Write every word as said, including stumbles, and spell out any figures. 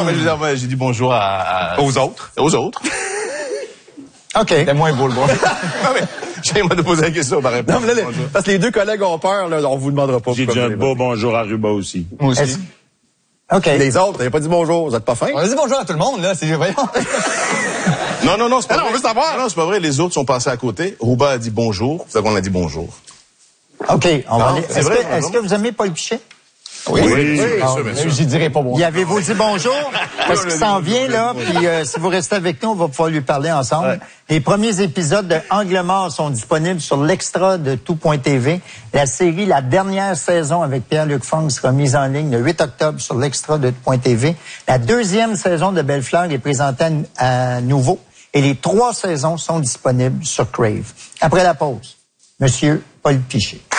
non, mais je veux dire, moi, j'ai dit bonjour à, à... Aux autres. Aux autres. OK. C'était moins beau le bonjour. Non, mais j'ai moi de poser la question par réponse. Non, mais là, les- parce que les deux collègues ont peur, là, on vous demandera pas. J'ai dit pourquoi un vous beau l'avez bonjour à Ruba aussi. Moi aussi. Est-ce- OK. pas. Les autres, vous n'avez pas dit bonjour, vous êtes pas fins. On a dit bonjour à tout le monde, là. C'est, voyons. Non, non, non, c'est pas Ah non, vrai. on veut savoir. Non, non, c'est pas vrai. Les autres sont passés à côté. Rouba a dit bonjour. C'est qu'on a dit bonjour. OK. On va Non, aller. c'est Est-ce vrai, que, vraiment. est-ce que vous aimez Paul Pichet? Oui, oui, bien sûr, bien sûr. J'y dirai pas bonjour. Y avez-vous dit bonjour? Parce on qu'il l'a s'en dit, vient, on l'a là, dit. puis euh, si vous restez avec nous, on va pouvoir lui parler ensemble. Ouais. Les premiers épisodes de Angle mort sont disponibles sur l'extra de tout point T V. La série, la dernière saison avec Pierre-Luc Funk sera mise en ligne le huit octobre sur l'extra de tout point T V. La deuxième saison de Belle Fleur est présentée à, à nouveau et les trois saisons sont disponibles sur Crave. Après la pause, Monsieur Paul Pichet.